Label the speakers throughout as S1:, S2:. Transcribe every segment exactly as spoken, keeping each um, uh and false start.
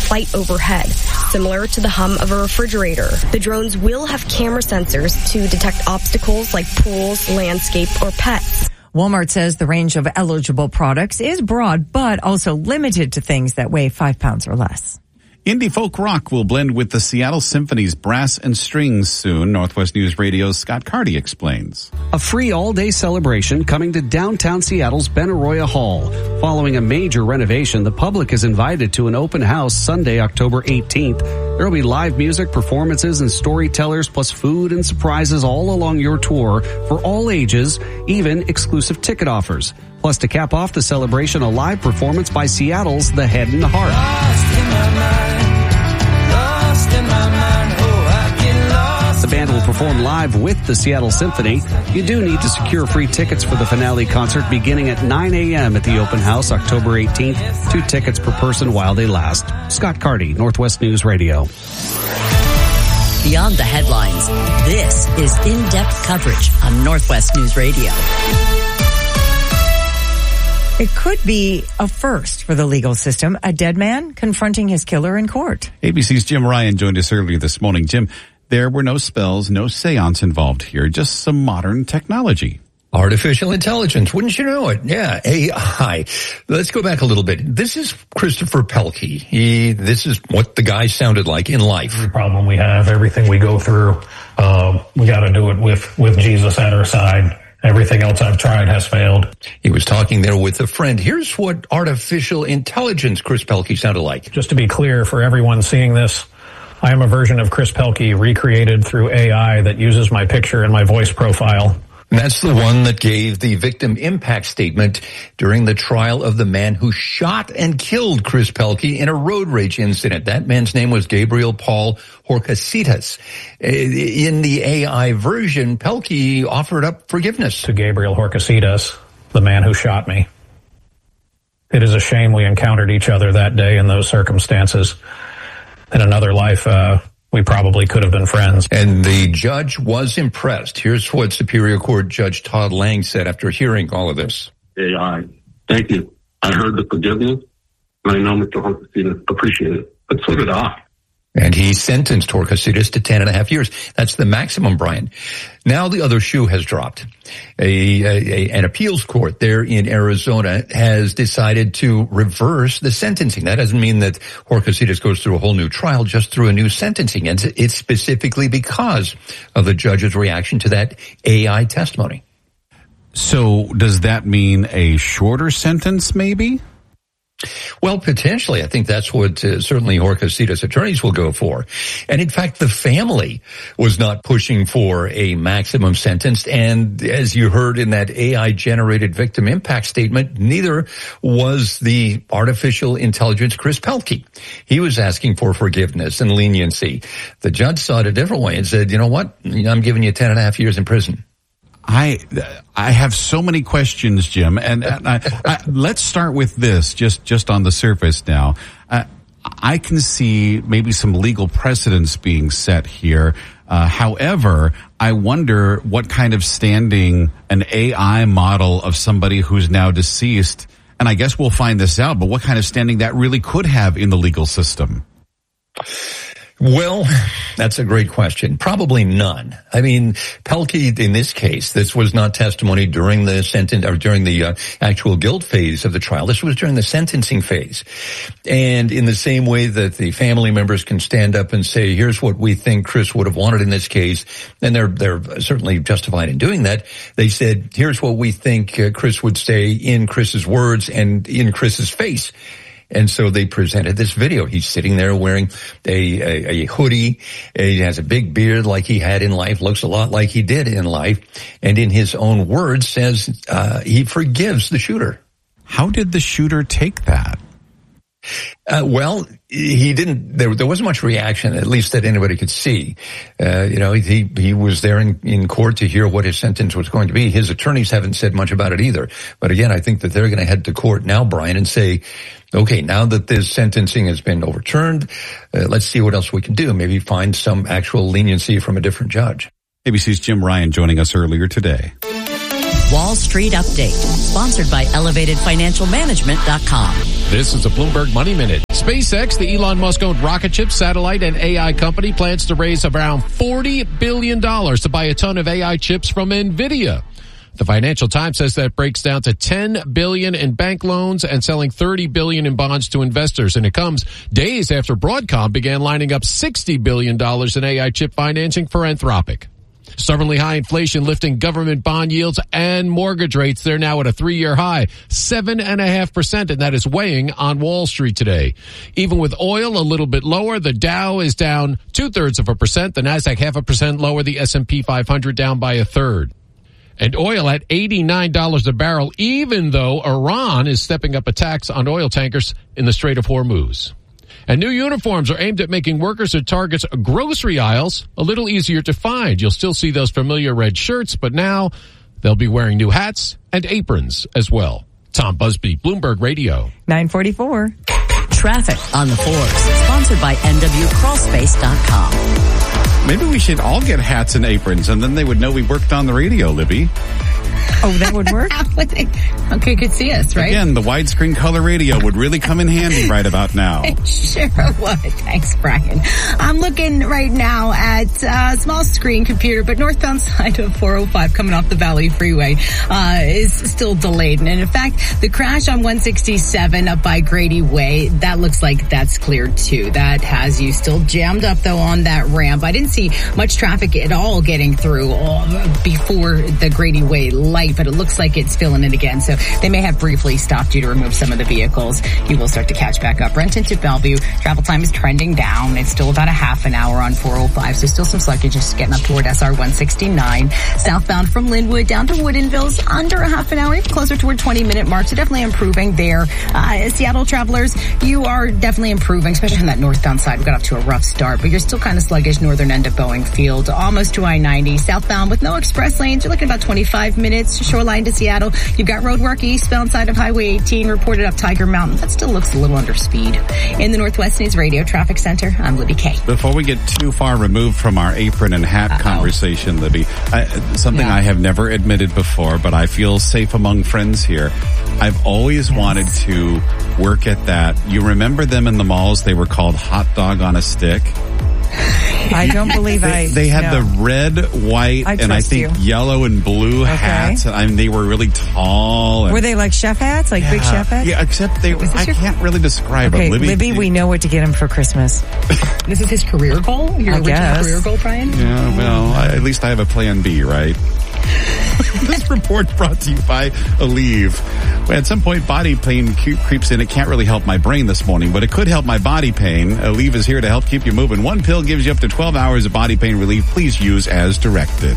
S1: flight overhead, similar to the hum of a refrigerator. The drones will have camera sensors to detect obstacles like pools, landscape, or pets.
S2: Walmart says the range of eligible products is broad, but also limited to things that weigh five pounds or less.
S3: Indie folk rock will blend with the Seattle Symphony's brass and strings soon. Northwest News Radio's Scott Carty explains.
S4: A free all-day celebration coming to downtown Seattle's Benaroya Hall. Following a major renovation, the public is invited to an open house Sunday, October eighteenth. There will be live music, performances, and storytellers, plus food and surprises all along your tour for all ages, even exclusive ticket offers. Plus, to cap off the celebration, a live performance by Seattle's The Head and the Heart.
S5: Lost in my mind, lost in my mind, oh, I get lost.
S4: The band will perform live with the Seattle Symphony. You do need to secure free tickets for the finale concert beginning at nine a.m. at the open house October eighteenth. Two tickets per person while they last. Scott Carty, Northwest News Radio.
S6: Beyond the headlines, this is in-depth coverage on Northwest News Radio.
S2: It could be a first for the legal system, a dead man confronting his killer in court.
S3: A B C's Jim Ryan joined us earlier this morning. Jim, there were no spells, no seance involved here, just some modern technology.
S7: Artificial intelligence, wouldn't you know it? Yeah, A I. Let's go back a little bit. This is Christopher Pelkey. He, this is what the guy sounded like in life.
S8: Every problem we have, everything we go through, uh, we got to do it with, with Jesus at our side. Everything else I've tried has failed.
S7: He was talking there with a friend. Here's what artificial intelligence Chris Pelkey sounded like.
S8: Just to be clear for everyone seeing this, I am a version of Chris Pelkey recreated through A I that uses my picture and my voice profile.
S7: And that's the one that gave the victim impact statement during the trial of the man who shot and killed Chris Pelkey in a road rage incident. That man's name was Gabriel Paul Horcasitas. In the A I version, Pelkey offered up forgiveness.
S8: To Gabriel Horcasitas, the man who shot me. It is a shame we encountered each other that day in those circumstances. In another life, uh, we probably could have been friends.
S7: And the judge was impressed. Here's what Superior Court Judge Todd Lang said after hearing all of this.
S9: A I, thank you. I heard the forgiveness, and I know Mister Horcasitas appreciated it, but so did I.
S7: And he sentenced Horcasitas to ten and a half years. That's the maximum, Brian. Now the other shoe has dropped. A, a, an appeals court there in Arizona has decided to reverse the sentencing. That doesn't mean that Horcasitas goes through a whole new trial, just through a new sentencing. And it's specifically because of the judge's reaction to that A I testimony.
S3: So does that mean a shorter sentence, maybe?
S7: Well, potentially. I think that's what uh, certainly Horcasitas attorneys will go for. And in fact, the family was not pushing for a maximum sentence. And as you heard in that A I-generated victim impact statement, neither was the artificial intelligence Chris Pelkey. He was asking for forgiveness and leniency. The judge saw it a different way and said, you know what? I'm giving you ten and a half years in prison.
S3: I I have so many questions, Jim, and, and I, I, let's start with this, just just on the surface now. Uh, I can see maybe some legal precedents being set here. Uh, however, I wonder what kind of standing an A I model of somebody who's now deceased, and I guess we'll find this out, but what kind of standing that really could have in the legal system?
S7: Well, that's a great question. Probably none. I mean, Pelkey, in this case, this was not testimony during the sentence or during the uh, actual guilt phase of the trial. This was during the sentencing phase. And in the same way that the family members can stand up and say, here's what we think Chris would have wanted in this case, and they're they're certainly justified in doing that, they said, here's what we think uh, Chris would say in Chris's words and in Chris's face. And so they presented this video. He's sitting there wearing a, a, a hoodie. He has a big beard like he had in life, looks a lot like he did in life. And in his own words says, uh, he forgives the shooter.
S3: How did the shooter take that?
S7: Uh, well, he didn't, there, there wasn't much reaction, at least that anybody could see. Uh, you know, he, he was there in, in court to hear what his sentence was going to be. His attorneys haven't said much about it either. But again, I think that they're going to head to court now, Brian, and say, okay, now that this sentencing has been overturned, uh, let's see what else we can do. Maybe find some actual leniency from a different judge.
S3: A B C's Jim Ryan joining us earlier today.
S6: Wall Street Update, sponsored by elevated financial management dot com.
S10: This is a Bloomberg Money Minute. SpaceX, the Elon Musk-owned rocket ship, satellite, and A I company, plans to raise around forty billion dollars to buy a ton of A I chips from NVIDIA. The Financial Times says that breaks down to ten billion dollars in bank loans and selling thirty billion dollars in bonds to investors. And it comes days after Broadcom began lining up sixty billion dollars in A I chip financing for Anthropic. Stubbornly high inflation lifting government bond yields and mortgage rates. They're now at a three-year high, seven and a half percent, and that is weighing on Wall Street today. Even with oil a little bit lower, the Dow is down two-thirds of a percent, the Nasdaq half a percent lower, the S and P five hundred down by a third. And oil at eighty-nine dollars a barrel, even though Iran is stepping up attacks on oil tankers in the Strait of Hormuz. And new uniforms are aimed at making workers at Target's grocery aisles a little easier to find. You'll still see those familiar red shirts, but now they'll be wearing new hats and aprons as well. Tom Busby, Bloomberg Radio.
S2: nine forty-four.
S6: Traffic on the fours, sponsored by N W crawl space dot com.
S3: Maybe we should all get hats and aprons, and then they would know we worked on the radio, Libby.
S2: Oh, that would work?
S11: Okay, could see us, right?
S3: Again, the widescreen color radio would really come in handy right about now.
S11: It sure would. Thanks, Brian. I'm looking right now at a small screen computer, but northbound side of four oh five coming off the Valley Freeway uh, is still delayed. And in fact, the crash on one sixty-seven up by Grady Way, that looks like that's cleared too. That has you still jammed up, though, on that ramp. I didn't see much traffic at all getting through before the Grady Way light, but it looks like it's filling it again. So they may have briefly stopped you to remove some of the vehicles. You will start to catch back up. Renton to Bellevue, travel time is trending down. It's still about a half an hour on four oh five, so still some sluggish just getting up toward S R one sixty-nine. Southbound from Linwood down to Woodinville's under a half an hour, even closer toward twenty minute mark, so definitely improving there. Uh, Seattle travelers, you are definitely improving, especially on that northbound side. We got up to a rough start, but you're still kind of sluggish northern end of Boeing Field, almost to I ninety. Southbound with no express lanes, you're looking about twenty-five minutes. Shoreline to Seattle, you've got road work eastbound side of Highway eighteen reported up Tiger Mountain. That still looks a little under speed. In the Northwest News Radio Traffic Center, I'm Libby Kay.
S3: Before we get too far removed from our apron and hat Uh-oh. conversation, Libby, I, something yeah. I have never admitted before, but I feel safe among friends here. I've always yes. wanted to work at that. You remember them in the malls? They were called Hot Dog on a Stick.
S2: I don't believe
S3: they,
S2: I.
S3: They had
S2: no.
S3: the red, white,
S2: I
S3: and I think
S2: you.
S3: yellow and blue okay. hats. I mean, they were really tall. And,
S2: were they like chef hats, like
S3: yeah,
S2: big chef hats?
S3: Yeah, except they. I your... can't really describe
S2: okay,
S3: them. Libby,
S2: Libby, we know what to get him for Christmas.
S11: This is his career goal. Your
S2: I
S11: original
S2: guess.
S11: career goal, Brian.
S3: Yeah, well, I, at least I have a plan B, right? This report brought to you by Aleve. At some point, body pain creeps in. It can't really help my brain this morning, but it could help my body pain. Aleve is here to help keep you moving. One pill gives you up to twelve hours of body pain relief. Please use as directed.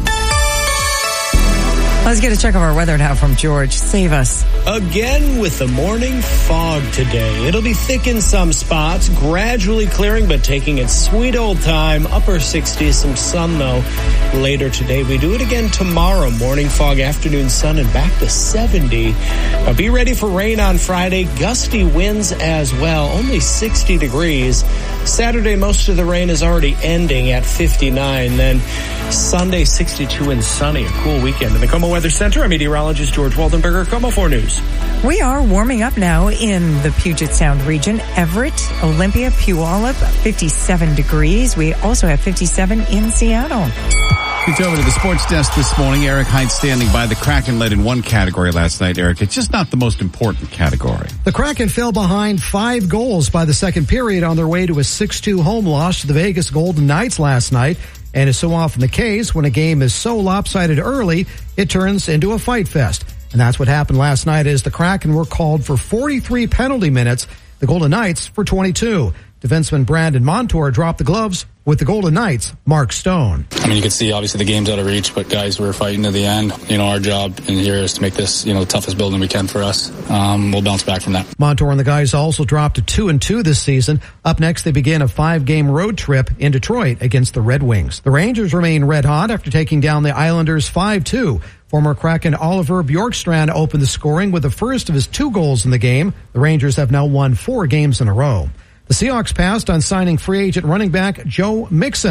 S2: Let's get a check of our weather now from George. Save us.
S12: Again with the morning fog today. It'll be thick in some spots, gradually clearing, but taking its sweet old time. Upper sixties, some sun though later today. We do it again tomorrow. Morning fog, afternoon sun, and back to seventy. Now be ready for rain on Friday. Gusty winds as well. Only sixty degrees. Saturday, most of the rain is already ending at fifty-nine. Then Sunday, sixty-two and sunny. A cool weekend. In the KOMO Weather Center, I'm meteorologist George Waldenberger, KOMO four News.
S2: We are warming up now in the Puget Sound region. Everett, Olympia, Puyallup, fifty-seven degrees. We also have fifty-seven in Seattle.
S3: It's over to the sports desk this morning. Eric Hines standing by. The Kraken led in one category last night, Eric. It's just not the most important category.
S13: The Kraken fell behind five goals by the second period on their way to a six two home loss to the Vegas Golden Knights last night. And as so often the case, when a game is so lopsided early, it turns into a fight fest. And that's what happened last night as the Kraken were called for forty-three penalty minutes, the Golden Knights for twenty-two. Defenseman Brandon Montour dropped the gloves with the Golden Knights' Mark Stone.
S14: I mean, you could see obviously the game's out of reach, but guys, we're fighting to the end. You know, our job in here is to make this, you know, the toughest building we can for us. Um, we'll bounce back from that.
S13: Montour and the guys also dropped to two and two this season. Up next, they begin a five-game road trip in Detroit against the Red Wings. The Rangers remain red hot after taking down the Islanders five two. Former Kraken Oliver Bjorkstrand opened the scoring with the first of his two goals in the game. The Rangers have now won four games in a row. The Seahawks passed on signing free agent running back Joe Mixon.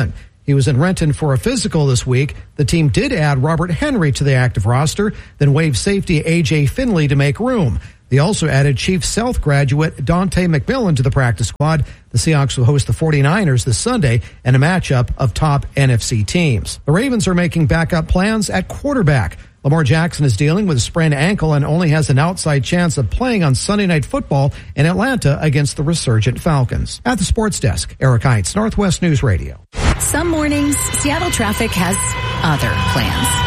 S13: He was in Renton for a physical this week. The team did add Robert Henry to the active roster, then waived safety A J Finley to make room. They also added Chief Sealth graduate Dante McMillan to the practice squad. The Seahawks will host the forty-niners this Sunday in a matchup of top N F C teams. The Ravens are making backup plans at quarterback. Lamar Jackson is dealing with a sprained ankle and only has an outside chance of playing on Sunday Night Football in Atlanta against the resurgent Falcons. At the sports desk, Eric Heitz, Northwest News Radio.
S15: Some mornings, Seattle traffic has other plans.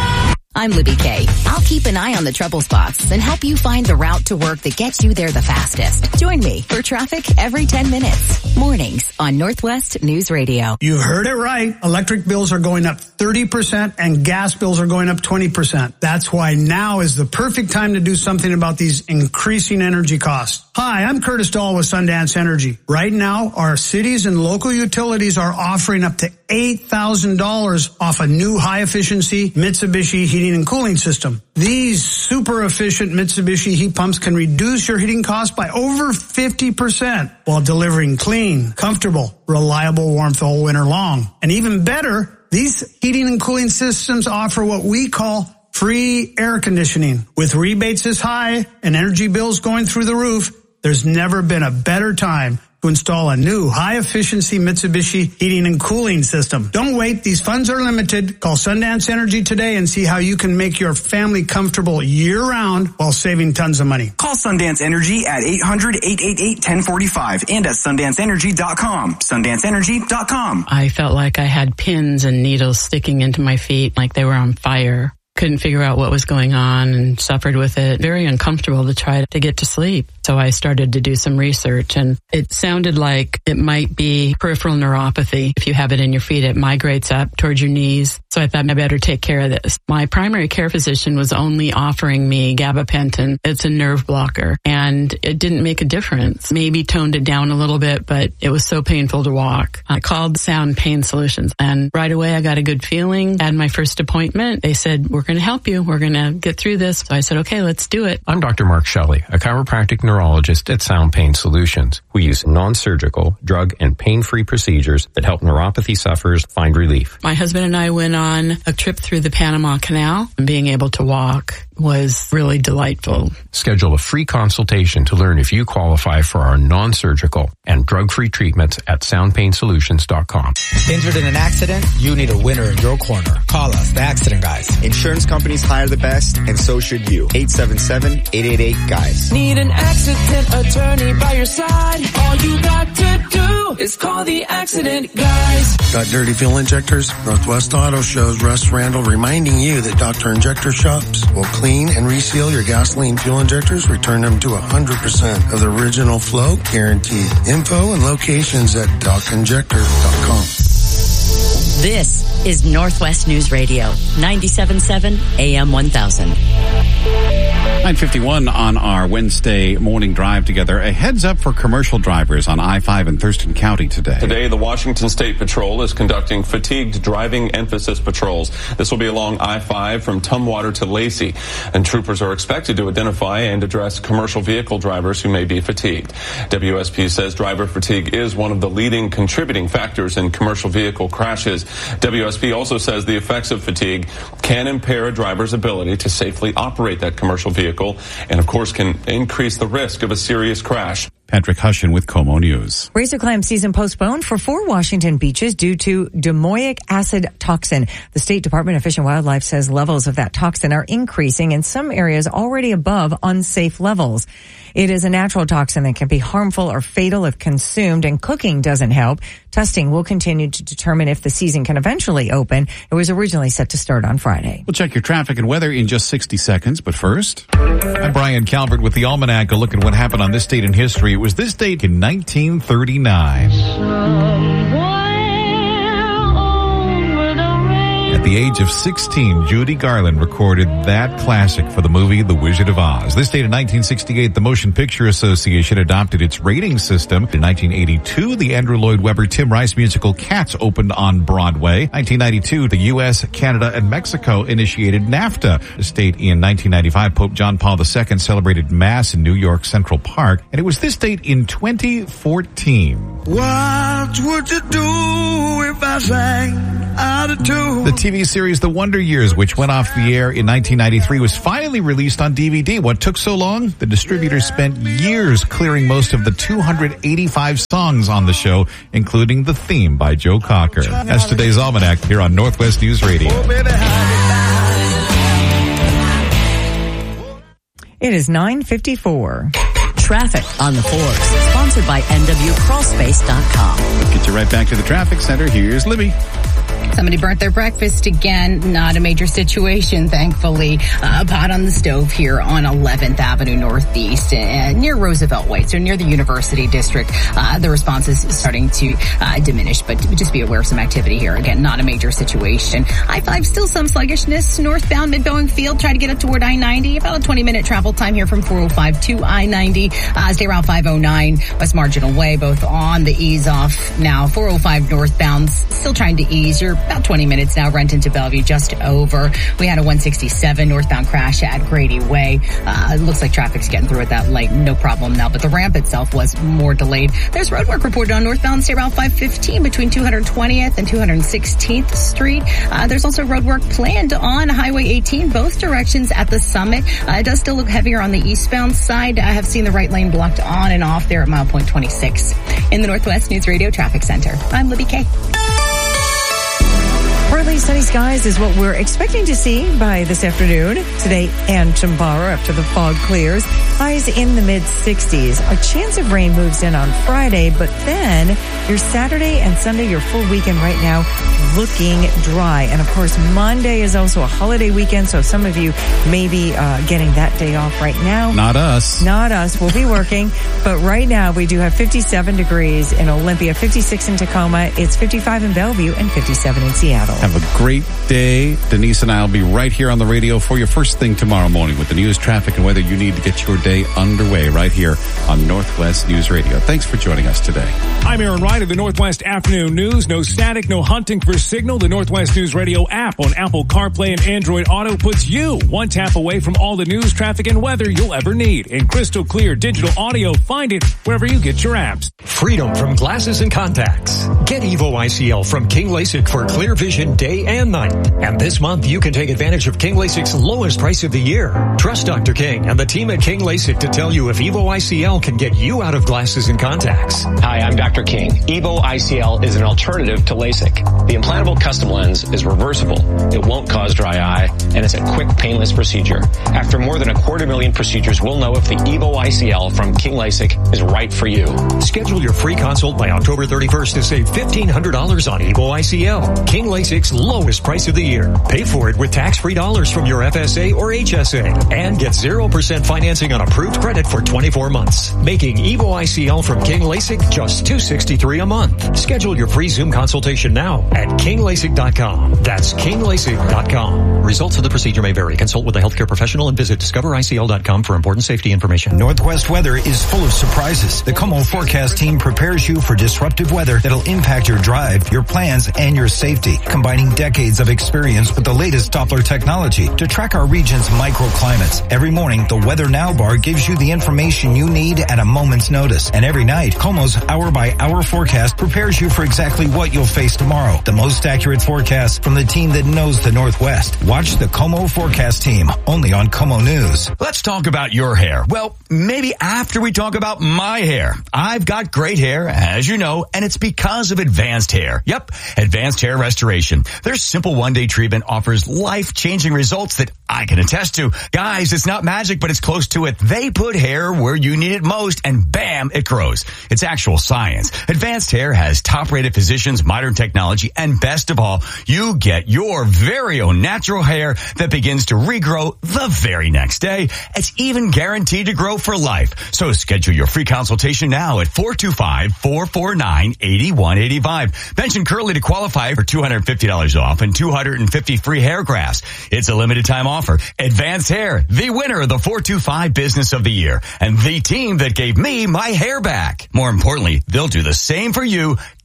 S15: I'm Libby Kay. I'll keep an eye on the trouble spots and help you find the route to work that gets you there the fastest. Join me for traffic every ten minutes. Mornings on Northwest News Radio.
S16: You heard it right. Electric bills are going up thirty percent and gas bills are going up twenty percent. That's why now is the perfect time to do something about these increasing energy costs. Hi, I'm Curtis Dahl with Sundance Energy. Right now, our cities and local utilities are offering up to eight thousand dollars off a new high-efficiency Mitsubishi heating and cooling system. These super efficient Mitsubishi heat pumps can reduce your heating costs by over fifty percent while delivering clean, comfortable, reliable warmth all winter long. And even better, these heating and cooling systems offer what we call free air conditioning. With rebates this high and energy bills going through the roof, there's never been a better time to install a new high-efficiency Mitsubishi heating and cooling system. Don't wait. These funds are limited. Call Sundance Energy today and see how you can make your family comfortable year-round while saving tons of money.
S17: Call Sundance Energy at eight hundred, eight eight eight, one zero four five and at sundance energy dot com. sundance energy dot com.
S18: I felt like I had pins and needles sticking into my feet like they were on fire. Couldn't figure out what was going on and suffered with it. Very uncomfortable to try to get to sleep. So I started to do some research, and it sounded like it might be peripheral neuropathy. If you have it in your feet, it migrates up towards your knees. So I thought I better take care of this. My primary care physician was only offering me gabapentin. It's a nerve blocker, and it didn't make a difference. Maybe toned it down a little bit, but it was so painful to walk. I called Sound Pain Solutions, and right away I got a good feeling. Had my first appointment. They said, we're going to help you. We're going to get through this. So I said, okay, let's do it.
S19: I'm Doctor Mark Shelley, a chiropractic neurologist at Sound Pain Solutions. We use non-surgical, drug, and pain-free procedures that help neuropathy sufferers find relief.
S18: My husband and I went on a trip through the Panama Canal, and being able to walk was really delightful.
S19: Schedule a free consultation to learn if you qualify for our non-surgical and drug-free treatments at sound pain solutions dot com.
S20: Injured in an accident? You need a winner in your corner. Call us, the Accident Guys.
S21: Insurance companies hire the best, and so should you. eight seven seven, eight eight eight, guys.
S5: Need an accident attorney by your side? All you got to do is call the Accident Guys.
S22: Got dirty fuel injectors? Northwest Auto Show's Russ Randall reminding you that Doctor Injector Shops will clean and reseal your gasoline fuel injectors, return them to one hundred percent of the original flow, guaranteed. Info and locations at doc injector dot com.
S6: This is Northwest News Radio, ninety-seven point seven A M one thousand.
S3: nine fifty-one on our Wednesday morning drive together. A heads up for commercial drivers on I five in Thurston County today.
S23: Today, the Washington State Patrol is conducting fatigued driving emphasis patrols. This will be along I five from Tumwater to Lacey, and troopers are expected to identify and address commercial vehicle drivers who may be fatigued. W S P says driver fatigue is one of the leading contributing factors in commercial vehicle crashes. W S P also says the effects of fatigue can impair a driver's ability to safely operate that commercial vehicle, and of course can increase the risk of a serious crash.
S3: Patrick Hushin with Como News.
S2: Razor clam season postponed for four Washington beaches due to domoic acid toxin. The State Department of Fish and Wildlife says levels of that toxin are increasing in some areas already above unsafe levels. It is a natural toxin that can be harmful or fatal if consumed, and cooking doesn't help. Testing will continue to determine if the season can eventually open. It was originally set to start on Friday.
S3: We'll check your traffic and weather in just sixty seconds, but first, I'm Brian Calvert with the Almanac. A look at what happened on this date in history. It was this date in nineteen thirty-nine. At the age of sixteen, Judy Garland recorded that classic for the movie The Wizard of Oz. This date in nineteen sixty-eight, the Motion Picture Association adopted its rating system. In nineteen eighty-two, the Andrew Lloyd Webber Tim Rice musical Cats opened on Broadway. nineteen ninety-two, the U S, Canada, and Mexico initiated NAFTA. This date in nineteen ninety-five, Pope John Paul the Second celebrated Mass in New York Central Park. And it was this date in twenty fourteen.
S5: What
S1: What would you do if I sang out of tune?
S3: The T V series The Wonder Years, which went off the air in nineteen ninety-three, was finally released on D V D. What took so long? The distributors spent years clearing most of the two hundred eighty-five songs on the show, including the theme by Joe Cocker. That's today's Almanac here on Northwest News Radio.
S2: It is nine fifty-four.
S6: Traffic on the fours, sponsored by N W crawl space dot com.
S3: Get you right back to the traffic center. Here's Libby.
S11: Somebody burnt their breakfast again. Not a major situation, thankfully. Uh, a pot on the stove here on eleventh Avenue Northeast uh, near Roosevelt Way, so near the University District. Uh, the response is starting to uh, diminish, but just be aware of some activity here. Again, not a major situation. I five, still some sluggishness. Northbound Mid-Boeing Field, try to get up toward I ninety. About a twenty minute travel time here from four oh five to I ninety. Uh, stay around five oh nine West Marginal Way, both on the ease off now. four oh five northbound, still trying to ease. You're about twenty minutes now. Renton to Bellevue just over. We had a one sixty-seven northbound crash at Grady Way. Uh, it looks like traffic's getting through at that light. No problem now, but the ramp itself was more delayed. There's road work reported on northbound State Route five fifteen between two hundred twentieth and two hundred sixteenth Street. Uh, there's also road work planned on Highway eighteen, both directions at the summit. Uh, it does still look heavier on the eastbound side. I have seen the right lane blocked on and off there at mile point twenty-six. In the Northwest News Radio Traffic Center, I'm Libby Kay.
S2: Partly sunny skies is what we're expecting to see by this afternoon, today and tomorrow after the fog clears. Highs in the mid sixties. A chance of rain moves in on Friday, but then your Saturday and Sunday, your full weekend right now, looking dry. And of course, Monday is also a holiday weekend, so some of you may be uh, getting that day off right now.
S3: Not us.
S2: Not us. We'll be working. But right now, we do have fifty-seven degrees in Olympia, fifty-six in Tacoma. It's fifty-five in Bellevue and fifty-seven in Seattle.
S3: Have a great day. Denise and I will be right here on the radio for you first thing tomorrow morning with the news, traffic, and weather you need to get your day underway right here on Northwest News Radio. Thanks for joining us today.
S4: I'm Aaron Wright of the Northwest Afternoon News. No static, no hunting for signal. The Northwest News Radio app on Apple CarPlay and Android Auto puts you one tap away from all the news, traffic, and weather you'll ever need. In crystal clear digital audio, find it wherever you get your apps.
S8: Freedom from glasses and contacts. Get Evo I C L from King LASIK for clear vision day and night. And this month, you can take advantage of King LASIK's lowest price of the year. Trust Doctor King and the team at King LASIK to tell you if Evo I C L can get you out of glasses and contacts.
S24: Hi, I'm Doctor King. Evo I C L is an alternative to LASIK. The implantable custom lens is reversible. It won't cause dry eye, and it's a quick, painless procedure. After more than a quarter million procedures, we'll know if the Evo I C L from King LASIK is right for you.
S8: Schedule your free consult by October thirty-first to save fifteen hundred dollars on Evo I C L. King LASIK's lowest price of the year. Pay for it with tax-free dollars from your F S A or H S A. And get zero percent financing on approved credit for twenty-four months. Making Evo I C L from King LASIK just two hundred sixty-three dollars a month. Schedule your free Zoom consultation now at king lasik dot com. That's king lasik dot com. Results of the procedure may vary. Consult with a healthcare professional and visit discover I C L dot com for important safety information.
S25: Northwest weather is full of surprises. The Como Forecast team prepares you for disruptive weather that'll impact your drive, your plans, and your safety, combining decades of experience with the latest Doppler technology to track our region's microclimates. Every morning, the Weather Now bar gives you the information you need at a moment's notice. And every night, Como's hour-by-hour forecast prepares you for exactly what you'll face tomorrow. The most accurate forecast from the team that knows the Northwest. Watch the Como Forecast team, only on Como News.
S26: Let's talk about your hair. Well, maybe after we talk about my hair. I've got great hair, as you know, and it's because of Advanced Hair. Yep, Advanced Hair Restoration. Their simple one-day treatment offers life-changing results that I can attest to. Guys, it's not magic, but it's close to it. They put hair where you need it most, and bam, it grows. It's actual science. Advanced Hair has top-rated physicians, modern technology, and best of all, you get your very own natural hair that begins to regrow the very next day. It's even guaranteed to grow for life. So schedule your free consultation now at four two five, four four nine, eight one eight five. Mention Curly to qualify for two hundred fifty dollars off and two hundred fifty free hair grafts. It's a limited time offer. Advanced Hair, the winner of the four two five Business of the Year, and the team that gave me my hair back. More importantly, they'll do the same for you,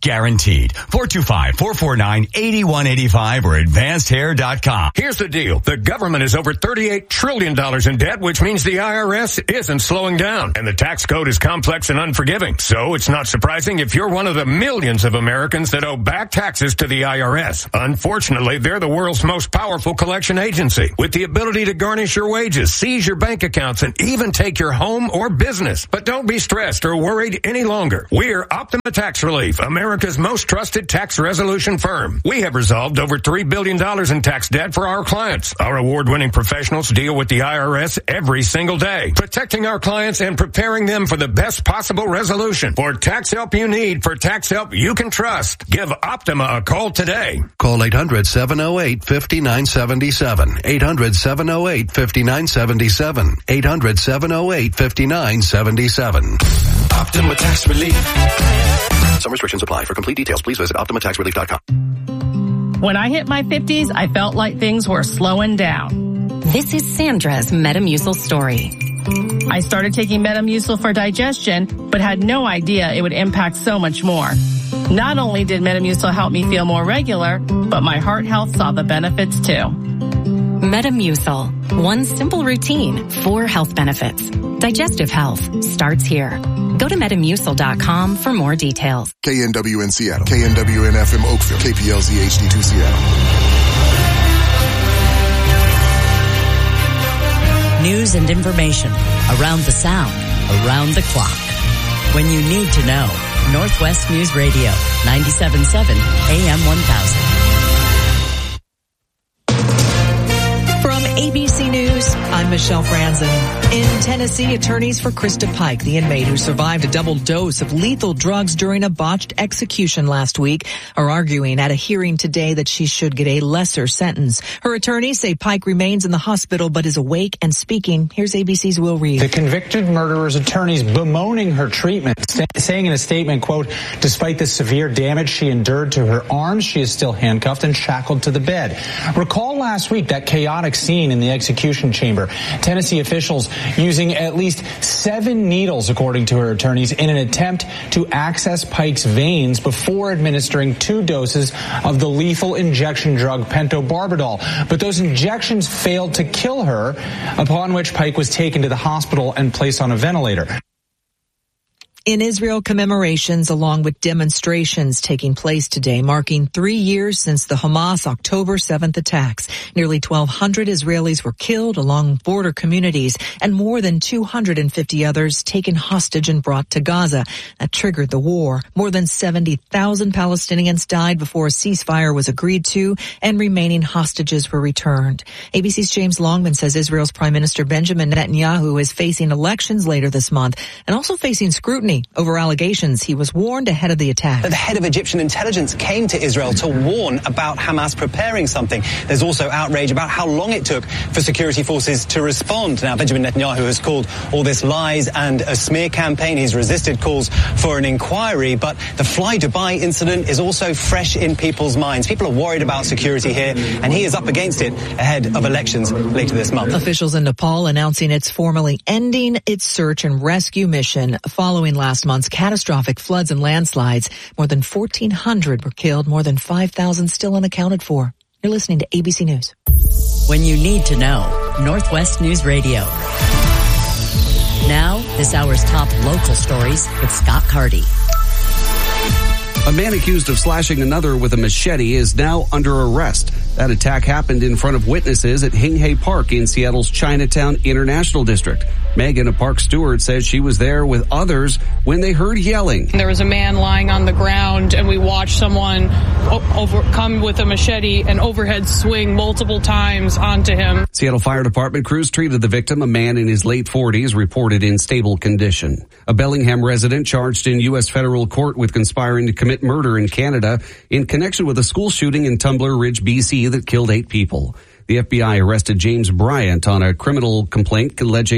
S26: guaranteed. four two five, four four nine, eight one eight five or advanced hair dot com.
S7: Here's the deal. The government is over thirty-eight trillion dollars in debt, which means the I R S isn't slowing down. And the tax code is complex and unforgiving. So it's not surprising if you're one of the millions of Americans that owe back taxes to the I R S. Unfortunately, they're the world's most powerful collection agency with the ability to garnish your wages, seize your bank accounts, and even take your home or business. But don't be stressed or worried any longer. We're Optima Tax Relief, America's most trusted tax resolution firm. We have resolved over three billion dollars in tax debt for our clients. Our award-winning professionals deal with the I R S every single day, protecting our clients and preparing them for the best possible resolution. For tax help you need, for tax help you can trust, give Optima a call today.
S9: Call eight hundred, seven oh eight, five nine seven seven. eight hundred, seven oh eight, five nine seven seven. eight hundred, seven oh eight, five nine seven seven.
S10: Optima Tax Relief.
S9: Some restrictions apply. For complete details, please visit optima tax relief dot com.
S12: When I hit my fifties, I felt like things were slowing down.
S15: This is Sandra's Metamucil story.
S12: I started taking Metamucil for digestion, but had no idea it would impact so much more. Not only did Metamucil help me feel more regular, but my heart health saw the benefits too.
S15: Metamucil. One simple routine, four health benefits. Digestive health starts here. Go to metamucil dot com for more details.
S13: K N W N Seattle, K N W N F M Oakville, K P L Z H D two Seattle.
S6: News and information around the sound, around the clock. When you need to know, Northwest News Radio, ninety-seven point seven A M one thousand.
S2: From A B C News, I'm Michelle Franzen. In Tennessee, attorneys for Krista Pike, the inmate who survived a double dose of lethal drugs during a botched execution last week, are arguing at a hearing today that she should get a lesser sentence. Her attorneys say Pike remains in the hospital but is awake and speaking. Here's A B C's Will Reed.
S14: The convicted murderer's attorneys bemoaning her treatment, saying in a statement, quote, despite the severe damage she endured to her arms, she is still handcuffed and shackled to the bed. Recall last week that chaotic scene in the execution chamber. Tennessee officials using at least seven needles, according to her attorneys, in an attempt to access Pike's veins before administering two doses of the lethal injection drug pentobarbital. But those injections failed to kill her, upon which Pike was taken to the hospital and placed on a ventilator.
S2: In Israel, commemorations along with demonstrations taking place today, marking three years since the Hamas October seventh attacks. Nearly twelve hundred Israelis were killed along border communities and more than two hundred fifty others taken hostage and brought to Gaza. That triggered the war. More than seventy thousand Palestinians died before a ceasefire was agreed to and remaining hostages were returned. A B C's James Longman says Israel's Prime Minister Benjamin Netanyahu is facing elections later this month and also facing scrutiny over allegations he was warned ahead of the attack.
S27: The head of Egyptian intelligence came to Israel to warn about Hamas preparing something. There's also outrage about how long it took for security forces to respond. Now, Benjamin Netanyahu has called all this lies and a smear campaign. He's resisted calls for an inquiry, but the Fly Dubai incident is also fresh in people's minds. People are worried about security here, and he is up against it ahead of elections later this month.
S2: Officials in Nepal announcing it's formally ending its search and rescue mission following last month's catastrophic floods and landslides. More than fourteen hundred were killed, more than five thousand still unaccounted for. You're listening to A B C News.
S6: When you need to know, Northwest News Radio. Now, this hour's top local stories with Scott Carty.
S28: A man accused of slashing another with a machete is now under arrest. That attack happened in front of witnesses at Hing Hay Park in Seattle's Chinatown International District. Megan, a park steward, says she was there with others when they heard yelling.
S29: There was a man lying on the ground, and we watched someone over, come with a machete and overhead swing multiple times onto him.
S28: Seattle Fire Department crews treated the victim, a man in his late forties, reported in stable condition. A Bellingham resident charged in U S federal court with conspiring to commit murder in Canada in connection with a school shooting in Tumbler Ridge, B C that killed eight people. The F B I arrested James Bryant on a criminal complaint alleging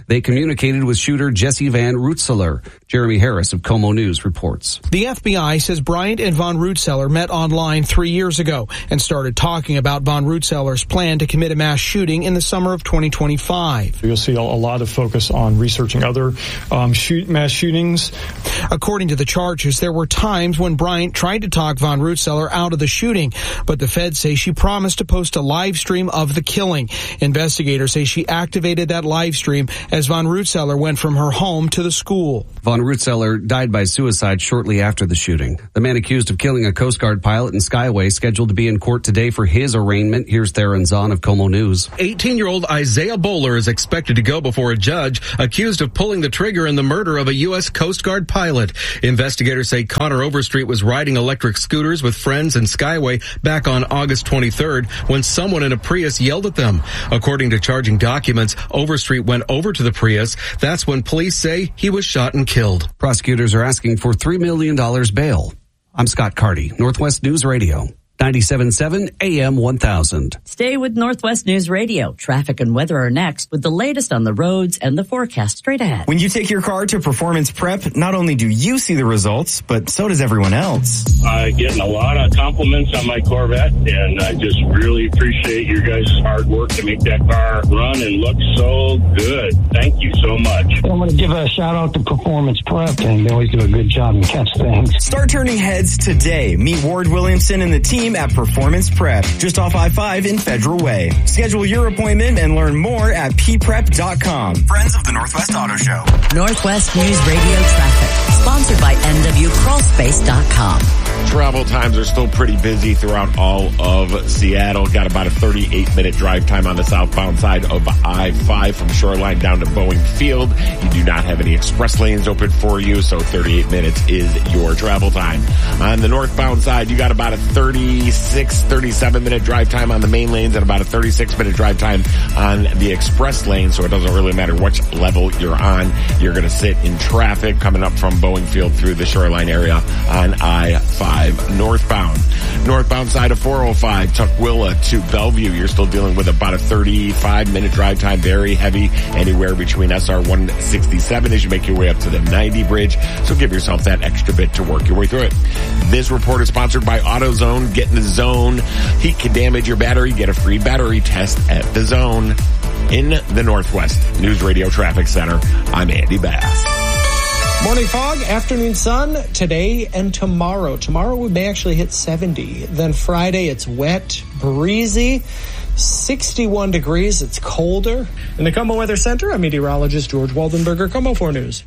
S28: They communicated with shooter Jesse Van Rootseler. Jeremy Harris of Como News reports.
S5: The F B I says Bryant and Von Rootseler met online three years ago and started talking about Von Rootseler's plan to commit a mass shooting in the summer of twenty twenty-five.
S16: You'll see a lot of focus on researching other um, shoot, mass shootings.
S5: According to the charges, there were times when Bryant tried to talk Von Rootseler out of the shooting, but the feds say she promised to post a live stream of the killing. Investigators say she activated that live stream as Von Rootseler went from her home to the school.
S28: Von Rootseler died by suicide shortly after the shooting. The man accused of killing a Coast Guard pilot in Skyway scheduled to be in court today for his arraignment. Here's Theron Zahn of Como News.
S17: eighteen-year-old Isaiah Bowler is expected to go before a judge accused of pulling the trigger in the murder of a U S Coast Guard pilot. Investigators say Connor Overstreet was riding electric scooters with friends in Skyway back on August twenty-third when someone in a Prius yelled at them. According to charging documents, Overstreet went over to the Prius. That's when police say he was shot and killed.
S28: Prosecutors are asking for three million dollars bail. I'm Scott Carty, Northwest News Radio. ninety-seven point seven A M one thousand.
S6: Stay with Northwest News Radio. Traffic and weather are next with the latest on the roads and the forecast straight ahead.
S18: When you take your car to Performance Prep, not only do you see the results, but so does everyone else.
S19: I'm getting a lot of compliments on my Corvette, and I just really appreciate your guys' hard work to make that car run and look so good. Thank you so much.
S20: I want to give a shout out to Performance Prep, and they always do a good job and catch things.
S18: Start turning heads today. Meet Ward Williamson and the team at Performance Prep, just off I five in Federal Way. Schedule your appointment and learn more at p prep dot com. Friends of the Northwest Auto Show.
S6: Northwest News Radio traffic, sponsored by N W crawl space dot com.
S21: Travel times are still pretty busy throughout all of Seattle. Got about a thirty-eight minute drive time on the southbound side of I five from Shoreline down to Boeing Field. You do not have any express lanes open for you, so thirty-eight minutes is your travel time. On the northbound side, you got about a thirty-six, thirty-seven minute drive time on the main lanes and about a thirty-six minute drive time on the express lane, so it doesn't really matter which level you're on. You're going to sit in traffic coming up from Boeing Field through the Shoreline area on I five. Northbound. Northbound side of four oh five, Tukwila to Bellevue. You're still dealing with about a thirty-five minute drive time, very heavy, anywhere between S R one sixty-seven as you make your way up to the ninety bridge. So give yourself that extra bit to work your way through it. This report is sponsored by AutoZone. Get in the zone. Heat can damage your battery. Get a free battery test at the Zone. In the Northwest News Radio Traffic Center, I'm Andy Bass.
S22: Morning fog, afternoon sun, today and tomorrow. Tomorrow we may actually hit seventy. Then Friday it's wet, breezy, sixty-one degrees. It's colder. In the Como Weather Center, I'm meteorologist George Waldenberger, Como four News.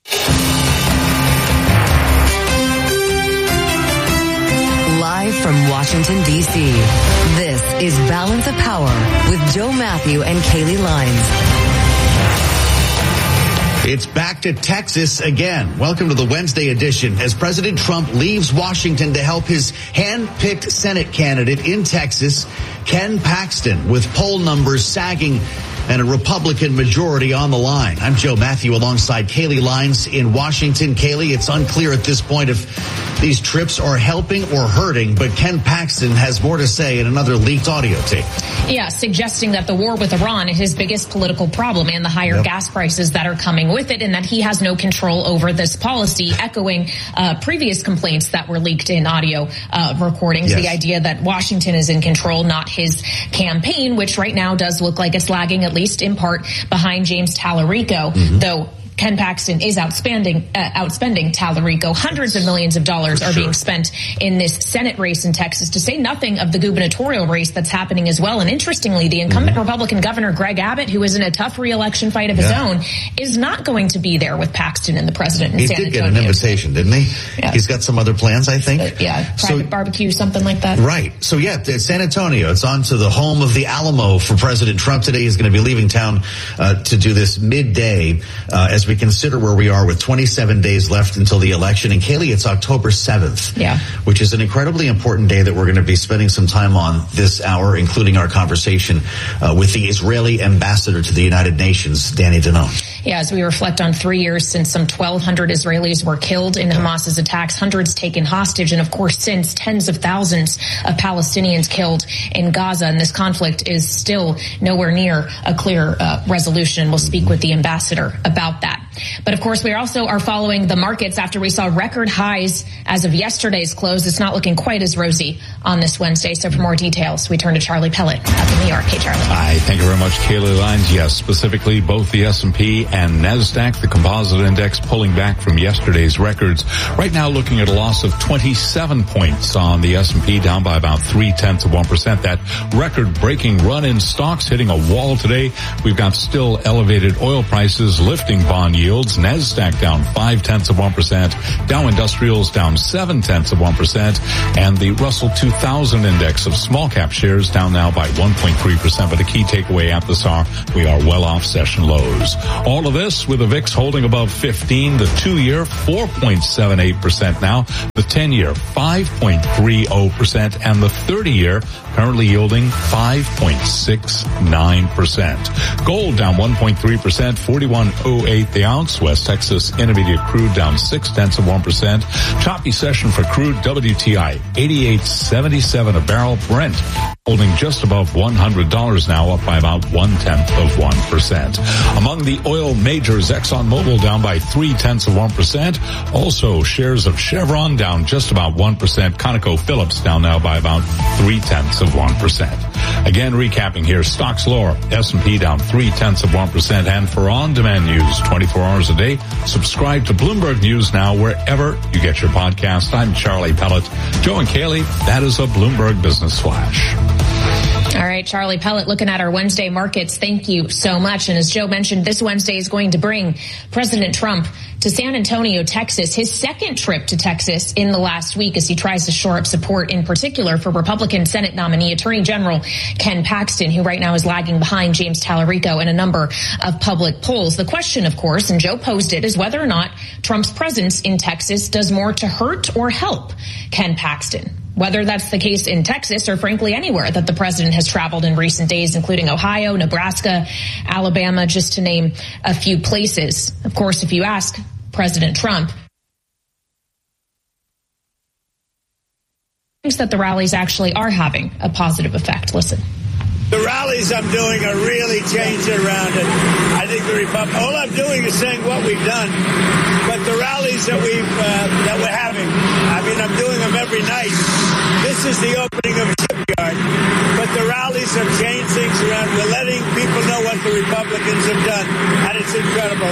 S23: Live from Washington, D C, this is Balance of Power with Joe Matthew and Kaylee Lines.
S30: It's back to Texas again. Welcome to the Wednesday edition as President Trump leaves Washington to help his hand-picked Senate candidate in Texas, Ken Paxton, with poll numbers sagging and a Republican majority on the line. I'm Joe Matthew alongside Kaylee Lines in Washington. Kaylee, it's unclear at this point if these trips are helping or hurting, but Ken Paxton has more to say in another leaked audio tape.
S31: Yeah, suggesting that the war with Iran is his biggest political problem and the higher yep. gas prices that are coming with it, and that he has no control over this policy, echoing uh, previous complaints that were leaked in audio uh, recordings. Yes. The idea that Washington is in control, not his campaign, which right now does look like it's lagging, at least in part, behind James Tallarico, mm-hmm. though Ken Paxton is outspending, uh, outspending Tallarico. Hundreds of millions of dollars are sure. being spent in this Senate race in Texas, to say nothing of the gubernatorial race that's happening as well. And interestingly, the incumbent mm-hmm. Republican governor, Greg Abbott, who is in a tough re-election fight of his yeah. own, is not going to be there with Paxton and the president in
S30: he
S31: San
S30: Antonio. He did get an invitation, didn't he?
S31: Yeah.
S30: He's got some other plans, I think.
S31: Uh, yeah, private so, barbecue, something like that.
S30: Right. So yeah, it's San Antonio. It's on to the home of the Alamo for President Trump today. He's going to be leaving town uh, to do this midday uh, as we consider where we are with twenty-seven days left until the election. And Kaylee, it's October seventh,
S31: yeah.
S30: which is an incredibly important day that we're going to be spending some time on this hour, including our conversation uh, with the Israeli ambassador to the United Nations, Danny Danon.
S31: Yeah, as we reflect on three years since some twelve hundred Israelis were killed in Hamas's attacks, hundreds taken hostage, and of course since tens of thousands of Palestinians killed in Gaza. And this conflict is still nowhere near a clear uh, resolution. We'll speak with the ambassador about that. But of course, we also are following the markets after we saw record highs as of yesterday's close. It's not looking quite as rosy on this Wednesday. So for more details, we turn to Charlie Pellet up in New York. Hey, Charlie.
S1: Hi, thank you very much, Kaylee Lines. Yes, specifically both the S and P and NASDAQ, the composite index, pulling back from yesterday's records. Right now looking at a loss of twenty-seven points on the S and P, down by about three-tenths of one percent. That record-breaking run in stocks hitting a wall today. We've got still elevated oil prices lifting bond yields. NASDAQ down five-tenths of one percent. Dow Industrials down seven-tenths of one percent. And the Russell two thousand index of small-cap shares down now by one point three percent. But a key takeaway at this hour, we are well off session lows. All of this with the V I X holding above fifteen, the two-year four point seven eight percent now, the ten-year five point three zero percent, and the thirty-year currently yielding five point six nine percent. Gold down one point three percent, forty-one oh eight the ounce. West Texas Intermediate crude down six tenths of one percent. Choppy session for crude W T I eighty-eight seventy-seven a barrel. Brent holding just above one hundred dollars now, up by about one-tenth of one percent. Among the oil majors, ExxonMobil down by three-tenths of one percent. Also, shares of Chevron down just about one percent. ConocoPhillips down now by about three-tenths of one percent. Again, recapping here, stocks lower. S and P down three-tenths of one percent. And for on-demand news twenty-four hours a day, subscribe to Bloomberg News now wherever you get your podcast. I'm Charlie Pellet. Joe and Kaylee, that is a Bloomberg Business Flash.
S31: All right, Charlie Pellet, looking at our Wednesday markets. Thank you so much. And as Joe mentioned, this Wednesday is going to bring President Trump to San Antonio, Texas, his second trip to Texas in the last week as he tries to shore up support, in particular for Republican Senate nominee Attorney General Ken Paxton, who right now is lagging behind James Tallarico in a number of public polls. The question, of course, and Joe posed it, is whether or not Trump's presence in Texas does more to hurt or help Ken Paxton. Whether that's the case in Texas or frankly anywhere that the president has traveled in recent days, including Ohio, Nebraska, Alabama, just to name a few places. Of course, if you ask President Trump, thinks that the rallies actually are having a positive effect. Listen.
S3: The rallies I'm doing are really changing around it. I think the Republic, all I'm doing is saying what we've done. But the rallies that we've, uh, that we're having, I mean, I'm doing them every night. This is the opening of a shipyard. But the rallies have changed things around. We're letting people know what the Republicans have done. And it's incredible.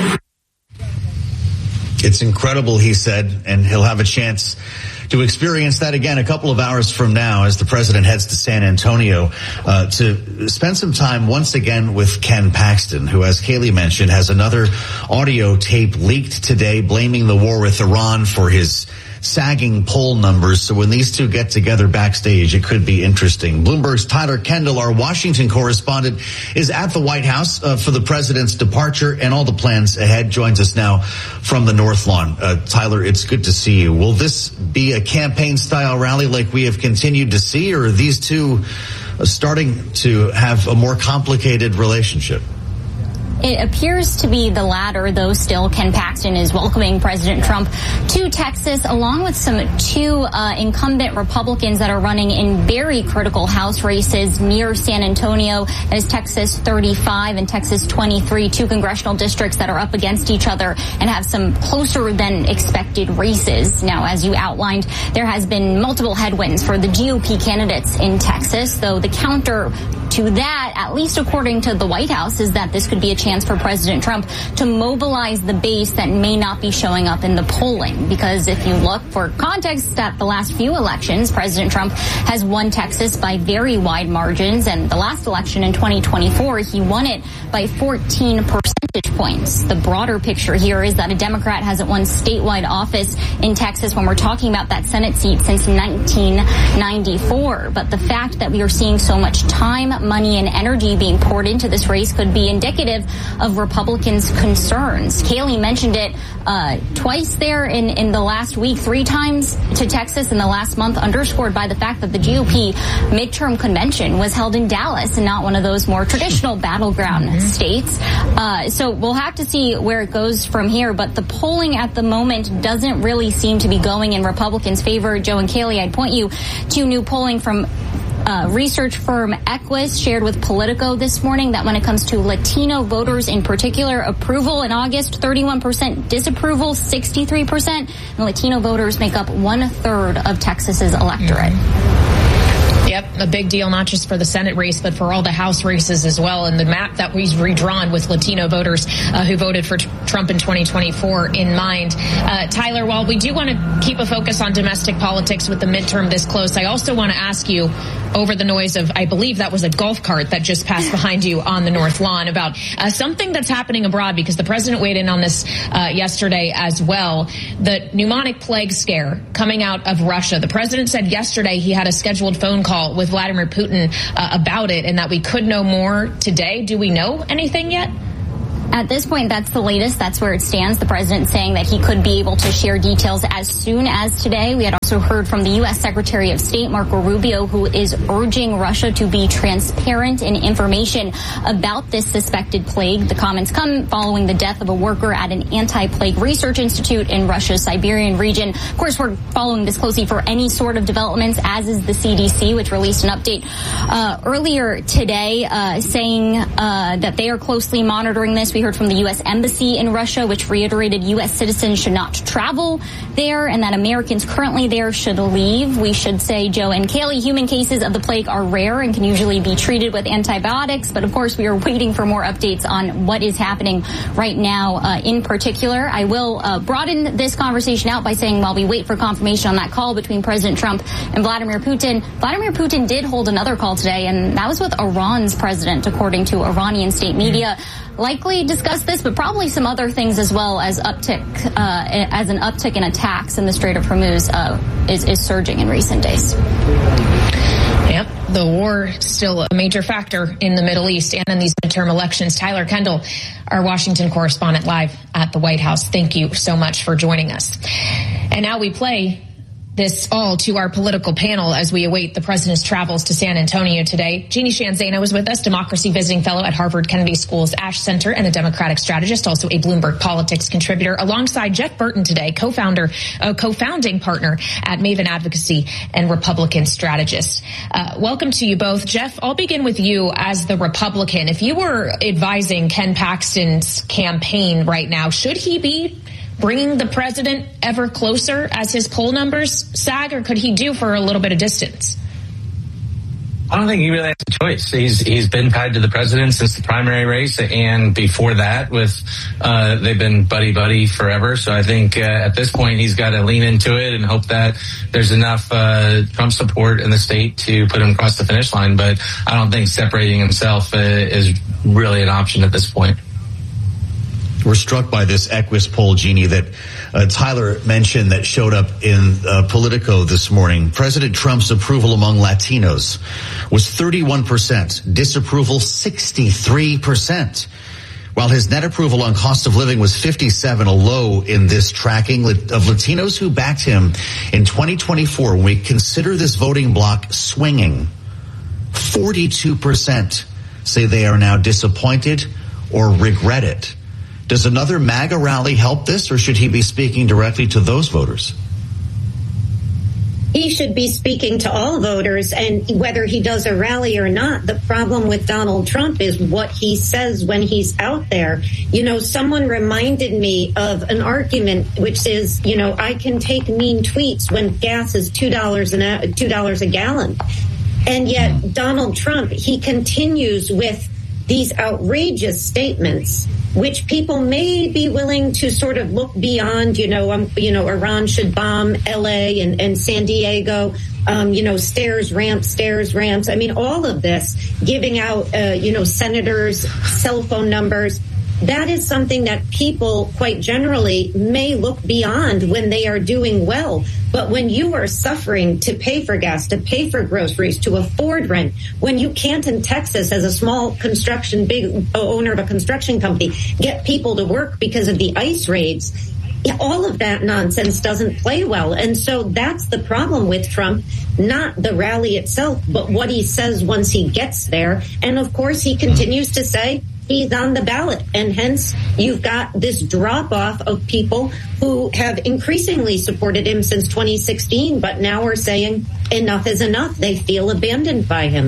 S30: It's incredible, he said, and he'll have a chance to experience that again a couple of hours from now as the president heads to San Antonio uh, to spend some time once again with Ken Paxton, who, as Kaylee mentioned, has another audio tape leaked today blaming the war with Iran for his sagging poll numbers. So when these two get together backstage, it could be interesting. Bloomberg's Tyler Kendall, our Washington correspondent, is at the White House uh, for the president's departure and all the plans ahead. Joins us now from the North Lawn. Uh, Tyler, it's good to see you. Will this be a campaign-style rally like we have continued to see, or are these two uh, starting to have a more complicated relationship?
S4: It appears to be the latter, though still Ken Paxton is welcoming President Trump to Texas, along with some two uh, incumbent Republicans that are running in very critical House races near San Antonio. That is Texas thirty-five and Texas twenty-three, two congressional districts that are up against each other and have some closer than expected races. Now, as you outlined, there has been multiple headwinds for the G O P candidates in Texas, though the counter to that, at least according to the White House, is that this could be a chance for President Trump to mobilize the base that may not be showing up in the polling. Because if you look for context at the last few elections, President Trump has won Texas by very wide margins. And the last election in twenty twenty-four, he won it by fourteen percentage points. The broader picture here is that a Democrat hasn't won statewide office in Texas when we're talking about that Senate seat since nineteen ninety-four. But the fact that we are seeing so much time, money, and energy being poured into this race could be indicative of Republicans' concerns. Kaylee mentioned it uh, twice there in, in the last week, three times to Texas in the last month, underscored by the fact that the G O P midterm convention was held in Dallas and not one of those more traditional battleground mm-hmm. states. Uh, so So we'll have to see where it goes from here. But the polling at the moment doesn't really seem to be going in Republicans' favor. Joe and Kaylee, I'd point you to new polling from Uh, research firm Equus shared with Politico this morning that when it comes to Latino voters in particular, approval in August, thirty-one percent, disapproval, sixty-three percent. And Latino voters make up one third of Texas's electorate. Mm-hmm.
S31: Yep, a big deal, not just for the Senate race, but for all the House races as well. And the map that we've redrawn with Latino voters uh, who voted for t- Trump in twenty twenty-four in mind. Uh, Tyler, while we do want to keep a focus on domestic politics with the midterm this close, I also want to ask you, over the noise of, I believe that was a golf cart that just passed behind you on the North Lawn, about uh, something that's happening abroad, because the president weighed in on this uh, yesterday as well. The pneumonic plague scare coming out of Russia. The president said yesterday he had a scheduled phone call with Vladimir Putin uh, about it, and that we could know more today. Do we know anything yet?
S4: At this point, that's the latest. That's where it stands. The president saying that he could be able to share details as soon as today. We had also heard from the U S Secretary of State, Marco Rubio, who is urging Russia to be transparent in information about this suspected plague. The comments come following the death of a worker at an anti-plague research institute in Russia's Siberian region. Of course, we're following this closely for any sort of developments, as is the C D C, which released an update uh, earlier today uh, saying uh, that they are closely monitoring this. We heard from the U S Embassy in Russia, which reiterated U S citizens should not travel there and that Americans currently there should leave. We should say, Joe and Kaylee, human cases of the plague are rare and can usually be treated with antibiotics. But of course, we are waiting for more updates on what is happening right now uh, in particular. I will uh, broaden this conversation out by saying while we wait for confirmation on that call between President Trump and Vladimir Putin, Vladimir Putin did hold another call today, and that was with Iran's president, according to Iranian state media. Likely discuss this, but probably some other things as well, as uptick, uh, as an uptick in attacks in the Strait of Hormuz uh, is, is surging in recent days.
S31: Yep, the war still a major factor in the Middle East and in these midterm elections. Tyler Kendall, our Washington correspondent, live at the White House. Thank you so much for joining us. And now we play this all to our political panel as we await the president's travels to San Antonio today. Jeannie Sheehan Zaino is with us, democracy visiting fellow at Harvard Kennedy School's Ash Center and a Democratic strategist, also a Bloomberg Politics contributor, alongside Jeff Burton today, co-founder, uh, co-founding partner at Maven Advocacy and Republican strategist. Uh, welcome to you both. Jeff, I'll begin with you as the Republican. If you were advising Ken Paxton's campaign right now, should he be bringing the president ever closer as his poll numbers sag, or could he do for a little bit of distance?
S7: I don't think he really has a choice. He's he's been tied to the president since the primary race, and before that, with uh, they've been buddy buddy forever. So I think uh, at this point he's got to lean into it and hope that there's enough uh, Trump support in the state to put him across the finish line. But I don't think separating himself uh, is really an option at this point.
S30: We're struck by this Equus poll, Jeannie, that uh, Tyler mentioned that showed up in uh, Politico this morning. President Trump's approval among Latinos was thirty-one percent, disapproval sixty-three percent. While his net approval on cost of living was fifty-seven, a low in this tracking of Latinos who backed him in twenty twenty-four. When we consider this voting bloc swinging, forty-two percent say they are now disappointed or regret it. Does another MAGA rally help this, or should he be speaking directly to those voters?
S8: He should be speaking to all voters, and whether he does a rally or not, the problem with Donald Trump is what he says when he's out there. You know, someone reminded me of an argument which is, you know, I can take mean tweets when gas is two dollars an two dollars a gallon. And yet Donald Trump, he continues with these outrageous statements, which people may be willing to sort of look beyond, you know, um, you know, Iran should bomb L A and, and San Diego, um, you know, stairs, ramps, stairs, ramps. I mean, all of this, giving out, uh, you know, senators' cell phone numbers. That is something that people quite generally may look beyond when they are doing well. But when you are suffering to pay for gas, to pay for groceries, to afford rent, when you can't in Texas as a small construction, big owner of a construction company, get people to work because of the ICE raids, all of that nonsense doesn't play well. And so that's the problem with Trump, not the rally itself, but what he says once he gets there. And of course, he continues to say he's on the ballot. And hence, you've got this drop-off of people who have increasingly supported him since twenty sixteen, but now are saying enough is enough. They feel abandoned by him.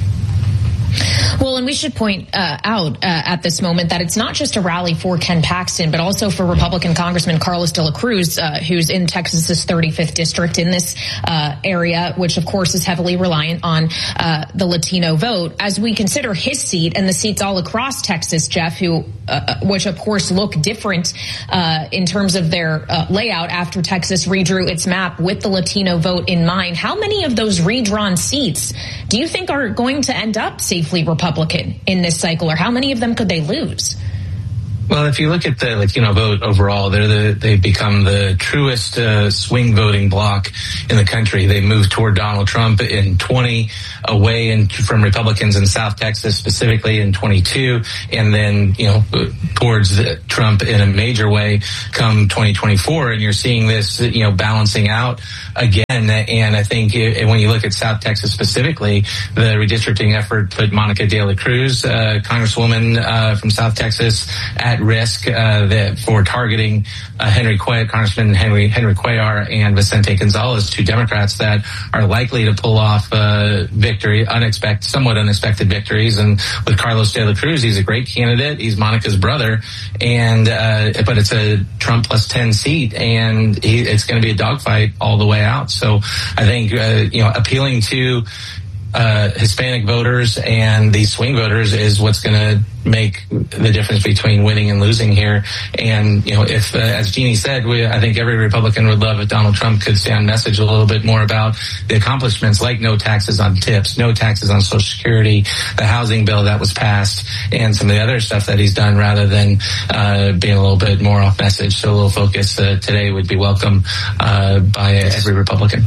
S31: Well, and we should point uh, out uh, at this moment that it's not just a rally for Ken Paxton, but also for Republican Congressman Carlos de la Cruz, uh, who's in Texas's thirty-fifth district in this uh, area, which, of course, is heavily reliant on uh, the Latino vote. As we consider his seat and the seats all across Texas, Jeff, who, uh, which, of course, look different uh, in terms of their uh, layout after Texas redrew its map with the Latino vote in mind, how many of those redrawn seats do you think are going to end up safely Republican in this cycle, or how many of them could they lose?
S7: Well, if you look at the Latino vote overall, they're the, they've become the truest uh, swing voting bloc in the country. They moved toward Donald Trump in twenty, away in, from Republicans in South Texas, specifically in twenty-two, and then, you know, towards the, Trump in a major way come twenty twenty-four. And you're seeing this, you know, balancing out again. And I think it, when you look at South Texas specifically, the redistricting effort put Monica de la Cruz, uh, Congresswoman uh, from South Texas, at risk uh, that for targeting uh, Henry Cuellar, Congressman Henry Henry Cuellar and Vicente Gonzalez, two Democrats that are likely to pull off uh, victory, unexpected, somewhat unexpected victories. And with Carlos de la Cruz, he's a great candidate. He's Monica's brother, and uh, but it's a Trump plus ten seat, and he, it's going to be a dogfight all the way out. So I think uh, you know appealing to Uh, Hispanic voters and these swing voters is what's going to make the difference between winning and losing here. And, you know, if, uh, as Jeannie said, we, I think every Republican would love if Donald Trump could stay on message a little bit more about the accomplishments like no taxes on tips, no taxes on Social Security, the housing bill that was passed, and some of the other stuff that he's done rather than uh, being a little bit more off message. So a little focus uh, today would be welcome uh, by every Republican.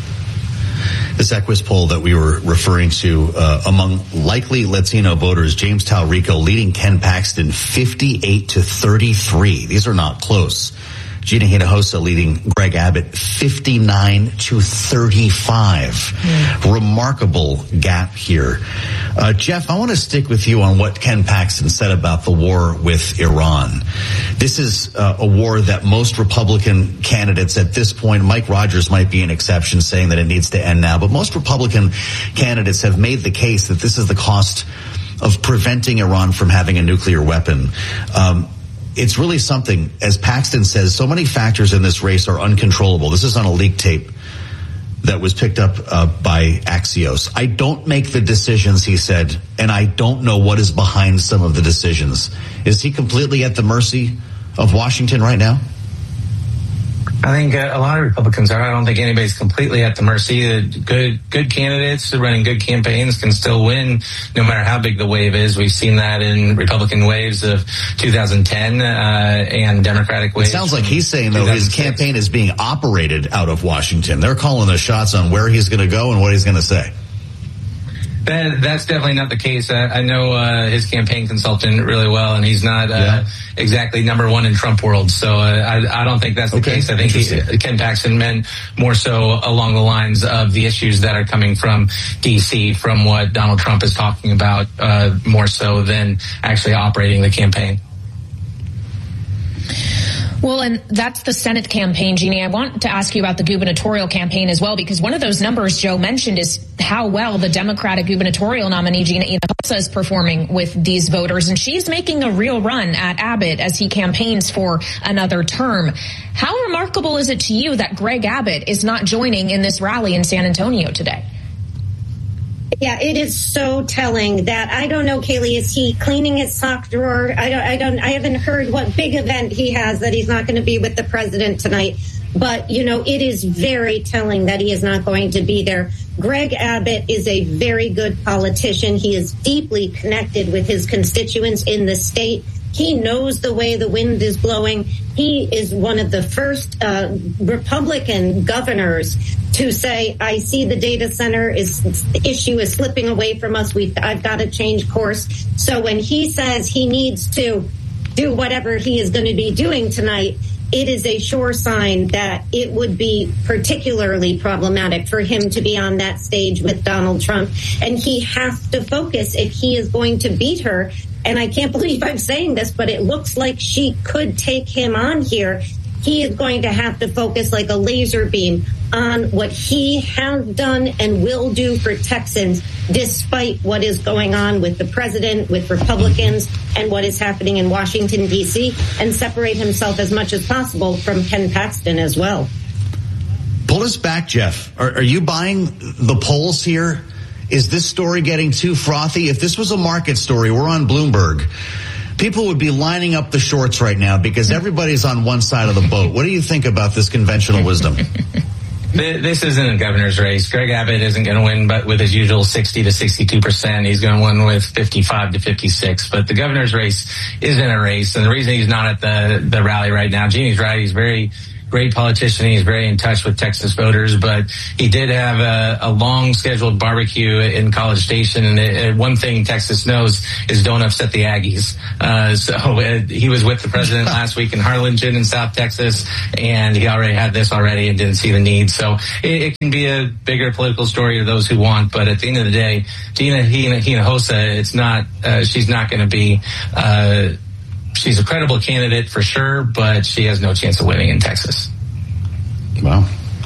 S30: This Equus poll that we were referring to, uh, among likely Latino voters, James Talrico leading Ken Paxton fifty-eight to thirty-three. These are not close. Gina Hinojosa leading Greg Abbott fifty-nine to thirty-five. Mm. Remarkable gap here. Uh, Jeff, I want to stick with you on what Ken Paxton said about the war with Iran. This is uh, a war that most Republican candidates at this point, Mike Rogers might be an exception, saying that it needs to end now, but most Republican candidates have made the case that this is the cost of preventing Iran from having a nuclear weapon. Um, It's really something, as Paxton says, so many factors in this race are uncontrollable. This is on a leak tape that was picked up uh, by Axios. I don't make the decisions, he said, and I don't know what is behind some of the decisions. Is he completely at the mercy of Washington right now?
S7: I think uh, a lot of Republicans are. I don't think anybody's completely at the mercy. Uh, good, good candidates running good campaigns can still win, no matter how big the wave is. We've seen that in Republican waves of two thousand ten uh, and Democratic waves.
S30: It sounds like he's saying, though, his campaign is being operated out of Washington. They're calling the shots on where he's going to go and what he's going to say.
S7: That, that's definitely not the case. I, I know uh, his campaign consultant really well, and he's not uh, yeah. exactly number one in Trump world. So uh, I, I don't think that's the okay. case. I think he, Ken Paxton meant more so along the lines of the issues that are coming from D C, from what Donald Trump is talking about, uh, more so than actually operating the campaign.
S31: Well, and that's the Senate campaign, Jeannie. I want to ask you about the gubernatorial campaign as well, because one of those numbers Joe mentioned is how well the Democratic gubernatorial nominee, Gina Hinojosa, is performing with these voters. And she's making a real run at Abbott as he campaigns for another term. How remarkable is it to you that Greg Abbott is not joining in this rally in San Antonio today?
S8: Yeah, it is so telling that, I don't know, Kaylee, is he cleaning his sock drawer? I don't, I don't, I haven't heard what big event he has that he's not going to be with the president tonight. But, you know, it is very telling that he is not going to be there. Greg Abbott is a very good politician. He is deeply connected with his constituents in the state. He knows the way the wind is blowing. He is one of the first uh, Republican governors to say, I see the data center is the issue is slipping away from us. We've, I've got to change course. So when he says he needs to do whatever he is going to be doing tonight, it is a sure sign that it would be particularly problematic for him to be on that stage with Donald Trump. And he has to focus if he is going to beat her. And I can't believe I'm saying this, but it looks like she could take him on here. He is going to have to focus like a laser beam on what he has done and will do for Texans, despite what is going on with the president, with Republicans, and what is happening in Washington, D C, and separate himself as much as possible from Ken Paxton as well.
S30: Pull us back, Jeff. Are, are you buying the polls here? Is this story getting too frothy? If this was a market story, we're on Bloomberg, people would be lining up the shorts right now because everybody's on one side of the boat. What do you think about this conventional wisdom?
S7: This isn't a governor's race. Greg Abbott isn't going to win, but with his usual sixty to sixty-two percent, he's going to win with fifty-five to fifty-six. But the governor's race isn't a race, and the reason he's not at the the rally right now, Jeannie's right. He's very great politician. He's very in touch with Texas voters, but he did have a, a long scheduled barbecue in College Station. And it, one thing Texas knows is don't upset the Aggies. Uh, so uh, he was with the president last week in Harlingen in South Texas, and he already had this already and didn't see the need. So it, it can be a bigger political story to those who want. But at the end of the day, Gina Hinojosa, it's not, uh, she's not going to be, uh, she's a credible candidate for sure, but she has no chance of winning in Texas.
S30: Wow.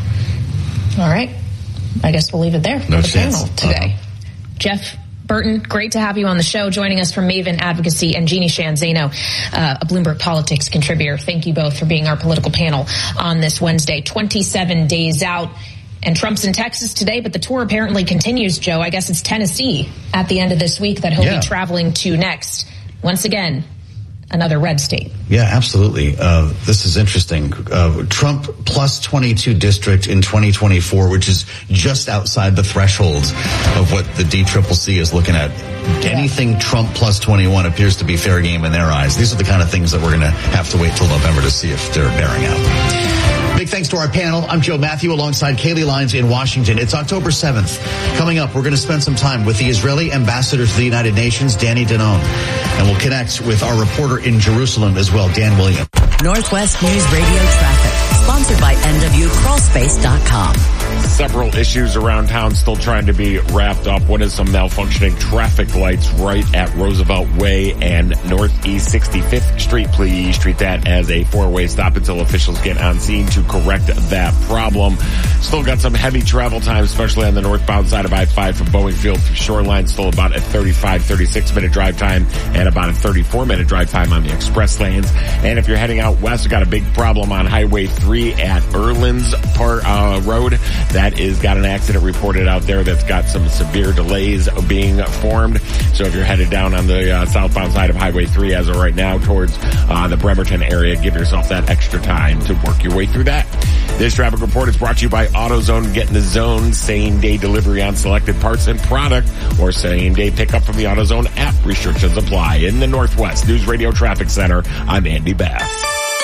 S31: All right. I guess we'll leave it there.
S30: No
S31: for the
S30: chance.
S31: panel today. Uh-huh. Jeff Burton, great to have you on the show. Joining us from Maven Advocacy, and Jeannie Sheehan Zaino, uh, a Bloomberg Politics contributor. Thank you both for being our political panel on this Wednesday. twenty-seven days out. And Trump's in Texas today, but the tour apparently continues, Joe. I guess it's Tennessee at the end of this week that he'll yeah. be traveling to next. Once again, another red state.
S30: Yeah, absolutely. Uh, this is interesting. Uh, Trump plus twenty-two district in twenty twenty-four, which is just outside the thresholds of what the D C C C is looking at. Anything Trump plus twenty-one appears to be fair game in their eyes. These are the kind of things that we're going to have to wait till November to see if they're bearing out. Big thanks to our panel. I'm Joe Matthew alongside Kaylee Lyons in Washington. It's October seventh. Coming up, we're going to spend some time with the Israeli ambassador to the United Nations, Danny Danon. And we'll connect with our reporter in Jerusalem as well, Dan Williams.
S6: Northwest News Radio Traffic, sponsored by N W Crawl Space dot com.
S21: Several issues around town still trying to be wrapped up. One is some malfunctioning traffic lights right at Roosevelt Way and Northeast sixty-fifth Street. Please treat that as a four-way stop until officials get on scene to correct that problem. Still got some heavy travel time, especially on the northbound side of I five from Boeing Field to Shoreline. Still about a thirty-five, thirty-six minute drive time and about a thirty-four minute drive time on the express lanes. And if you're heading out west, we got a big problem on Highway three at Erlin's Part, uh, Road. That is got an accident reported out there that's got some severe delays being formed. So if you're headed down on the uh, southbound side of Highway three as of right now towards uh, the Bremerton area, give yourself that extra time to work your way through that. This traffic report is brought to you by AutoZone. Get in the zone. Same day delivery on selected parts and product, or same day pickup from the AutoZone app. Restrictions apply. In the Northwest News Radio Traffic Center, I'm Andy Bass.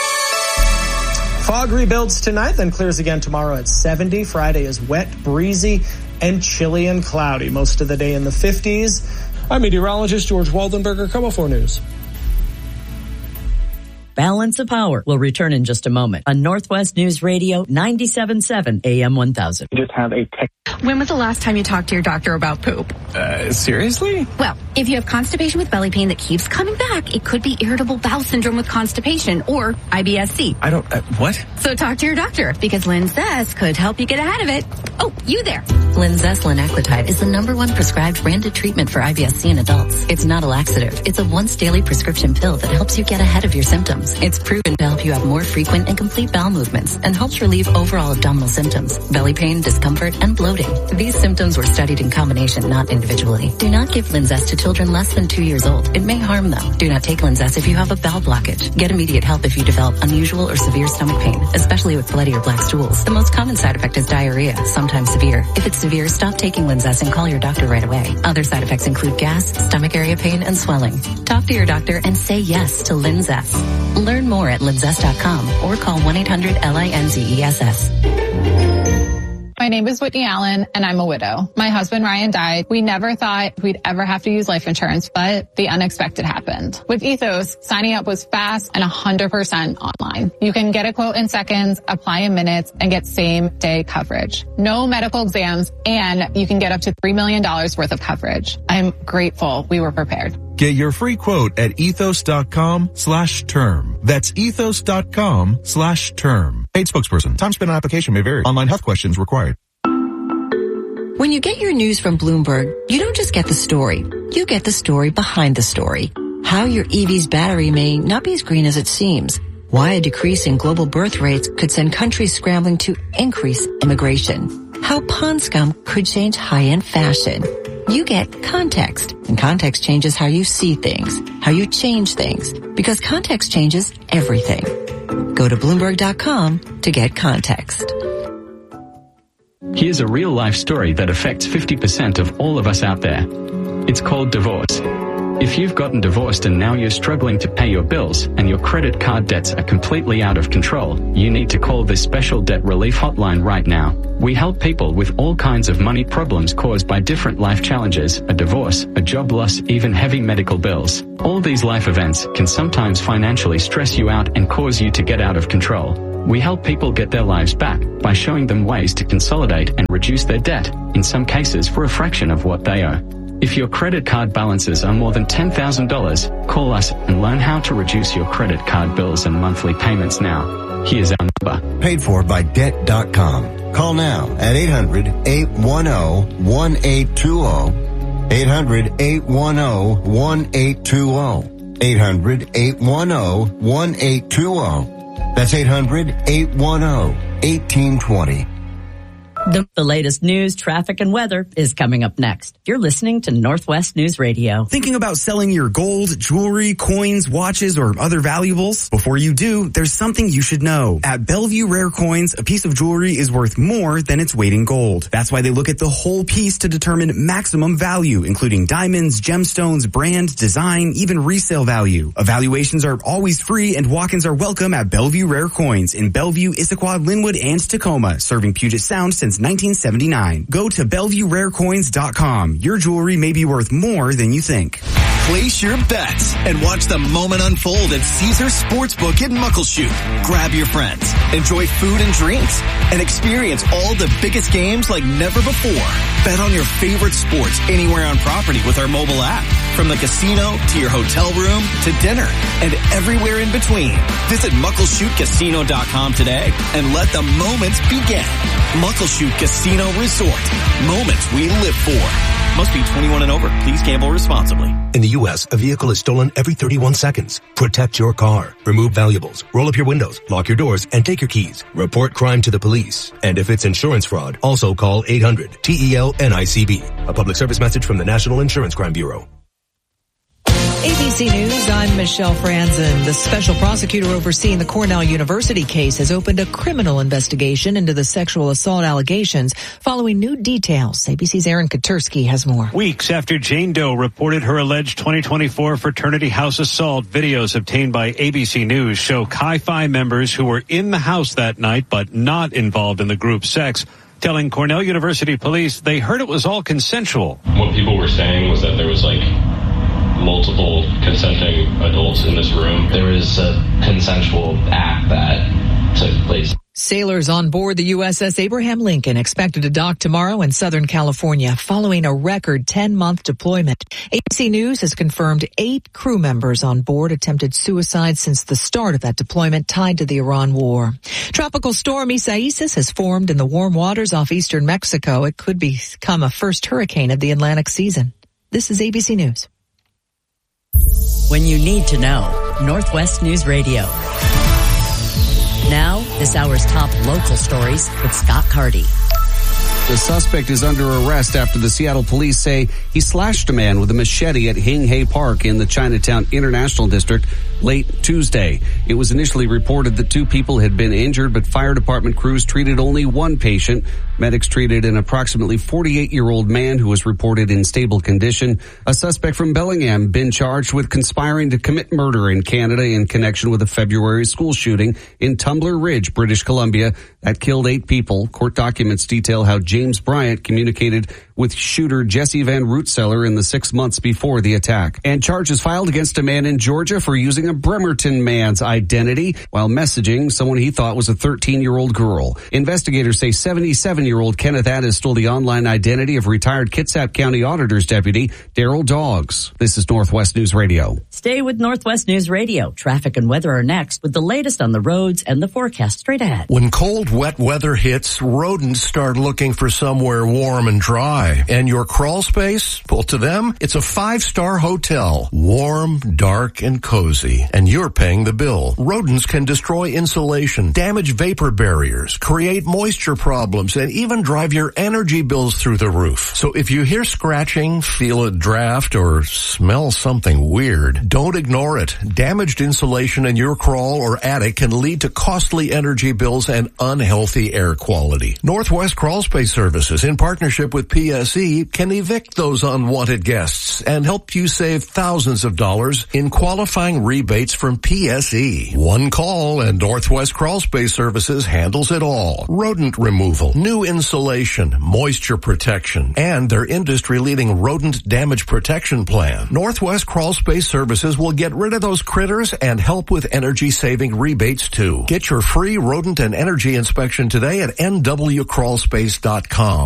S22: Fog rebuilds tonight, then clears again tomorrow at seventy. Friday is wet, breezy, and chilly and cloudy. Most of the day in the fifties. I'm meteorologist George Waldenberger, KOMO four News.
S6: Balance of Power will return in just a moment on Northwest News Radio ninety-seven point seven A M one thousand.
S22: Just have a tech.
S9: When was the last time you talked to your doctor about poop?
S22: Uh, seriously?
S9: Well, if you have constipation with belly pain that keeps coming back, it could be irritable bowel syndrome with constipation or I B S C.
S22: I don't, uh, what?
S9: So talk to your doctor because Linzess could help you get ahead of it. Oh, you there.
S10: Linzess linaclotide is the number one prescribed branded treatment for I B S C in adults. It's not a laxative. It's a once daily prescription pill that helps you get ahead of your symptoms. It's proven to help you have more frequent and complete bowel movements and helps relieve overall abdominal symptoms, belly pain, discomfort, and bloating. These symptoms were studied in combination, not individually. Do not give Linzess to children less than two years old. It may harm them. Do not take Linzess if you have a bowel blockage. Get immediate help if you develop unusual or severe stomach pain, especially with bloody or black stools. The most common side effect is diarrhea, sometimes severe. If it's severe, stop taking Linzess and call your doctor right away. Other side effects include gas, stomach area pain, and swelling. Talk to your doctor and say yes to Linzess. Learn more at linzess dot com or call one eight hundred L I N Z E S S.
S2: My name is Whitney Allen, and I'm a widow. My husband, Ryan, died. We never thought we'd ever have to use life insurance, but the unexpected happened. With Ethos, signing up was fast and one hundred percent online. You can get a quote in seconds, apply in minutes, and get same-day coverage. No medical exams, and you can get up to three million dollars worth of coverage. I'm grateful we were prepared.
S11: Get your free quote at ethos.com slash term. That's ethos.com slash term. Paid spokesperson. Time spent on application may vary. Online health questions required.
S23: When you get your news from Bloomberg, you don't just get the story. You get the story behind the story. How your E V's battery may not be as green as it seems. Why a decrease in global birth rates could send countries scrambling to increase immigration. How pond scum could change high-end fashion. You get context, and context changes how you see things, how you change things, because context changes everything. Go to Bloomberg dot com to get context.
S12: Here's a real-life story that affects fifty percent of all of us out there. It's called divorce. If you've gotten divorced and now you're struggling to pay your bills and your credit card debts are completely out of control, you need to call this special debt relief hotline right now. We help people with all kinds of money problems caused by different life challenges, a divorce, a job loss, even heavy medical bills. All these life events can sometimes financially stress you out and cause you to get out of control. We help people get their lives back by showing them ways to consolidate and reduce their debt, in some cases for a fraction of what they owe. If your credit card balances are more than ten thousand dollars, call us and learn how to reduce your credit card bills and monthly payments now. Here's our number.
S13: Paid for by debt dot com. Call now at eight hundred, eight one zero, one eight two zero. eight hundred, eight one zero, one eight two zero. eight hundred, eight one zero, one eight two zero. That's eight hundred, eight one zero, one eight two zero.
S6: The, the latest news, traffic, and weather is coming up next. You're listening to Northwest News Radio.
S18: Thinking about selling your gold, jewelry, coins, watches, or other valuables? Before you do, there's something you should know. At Bellevue Rare Coins, a piece of jewelry is worth more than its weight in gold. That's why they look at the whole piece to determine maximum value, including diamonds, gemstones, brand, design, even resale value. Evaluations are always free and walk-ins are welcome at Bellevue Rare Coins in Bellevue, Issaquah, Linwood, and Tacoma, serving Puget Sound since nineteen seventy-nine. Go to Bellevue Rare Coins dot com. Your jewelry may be worth more than you think.
S14: Place your bets and watch the moment unfold at Caesars Sportsbook in Muckleshoot. Grab your friends, enjoy food and drinks, and experience all the biggest games like never before. Bet on your favorite sports anywhere on property with our mobile app. From the casino to your hotel room to dinner and everywhere in between. Visit Muckleshoot Casino dot com today and let the moments begin. Muckleshoot Casino Resort. Moments we live for. Must be twenty-one and over. Please gamble responsibly.
S15: In the U S, a vehicle is stolen every thirty-one seconds. Protect your car. Remove valuables. Roll up your windows. Lock your doors and take your keys. Report crime to the police. And if it's insurance fraud, also call eight hundred T E L N I C B. A public service message from the National Insurance Crime Bureau.
S24: A B C News, I'm Michelle Franzen. The special prosecutor overseeing the Cornell University case has opened a criminal investigation into the sexual assault allegations following new details. A B C's Aaron Katersky has more.
S25: Weeks after Jane Doe reported her alleged twenty twenty-four fraternity house assault, videos obtained by A B C News show Chi Phi members who were in the house that night but not involved in the group sex telling Cornell University police they heard it was all consensual.
S26: What people were saying was that there was like multiple consenting adults in this room.
S7: There was a consensual act that took place.
S24: Sailors on board the U S S Abraham Lincoln expected to dock tomorrow in Southern California following a record ten-month deployment. A B C News has confirmed eight crew members on board attempted suicide since the start of that deployment tied to the Iran war. Tropical storm Isaias has formed in the warm waters off eastern Mexico. It could become a first hurricane of the Atlantic season. This is A B C News.
S6: When you need to know, Northwest News Radio. Now, this hour's top local stories with Scott Carty.
S28: The suspect is under arrest after the Seattle police say he slashed a man with a machete at Hing Hay Park in the Chinatown International District. late Tuesday. It was initially reported that two people had been injured, but fire department crews treated only one patient. Medics treated an approximately forty-eight-year-old man who was reported in stable condition. A suspect from Bellingham been charged with conspiring to commit murder in Canada in connection with a February school shooting in Tumbler Ridge, British Columbia, that killed eight people. Court documents detail how James Bryant communicated with shooter Jesse Van Rootseller in the six months before the attack. And charges filed against a man in Georgia for using a Bremerton man's identity while messaging someone he thought was a thirteen-year-old girl. Investigators say seventy-seven-year-old Kenneth Addis stole the online identity of retired Kitsap County Auditor's Deputy Daryl Doggs. This is Northwest News Radio.
S6: Stay with Northwest News Radio. Traffic and weather are next with the latest on the roads and the forecast straight ahead.
S1: When cold, wet weather hits, rodents start looking for somewhere warm and dry. And your crawl space? Well, to them, it's a five-star hotel. Warm, dark, and cozy. And you're paying the bill. Rodents can destroy insulation, damage vapor barriers, create moisture problems, and even drive your energy bills through the roof. So if you hear scratching, feel a draft, or smell something weird, don't ignore it. Damaged insulation in your crawl or attic can lead to costly energy bills and unhealthy air quality. Northwest Crawl Space Services, in partnership with P S E, can evict those unwanted guests and help you save thousands of dollars in qualifying rebates from P S E. One call and Northwest Crawl Space Services handles it all. Rodent removal, new insulation, moisture protection, and their industry-leading rodent damage protection plan. Northwest Crawl Space Services will get rid of those critters and help with energy-saving rebates too. Get your free rodent and energy inspection today at N W crawl space dot com.